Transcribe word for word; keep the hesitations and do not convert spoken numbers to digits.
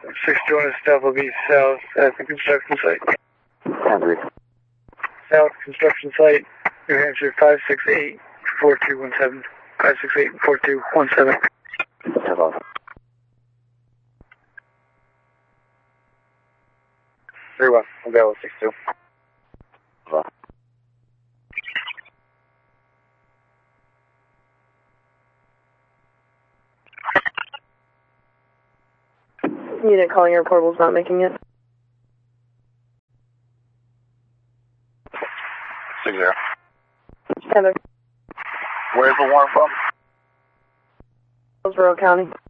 six two one is Delta B South at the construction site. Henry. South construction site, New Hampshire five six eight four two one seven. five six eight four two one seven. Hello. three one, available six two. Hello. Unit calling your portable's not making it. Six zero. Heather. Where's the warrant from? Hillsborough County.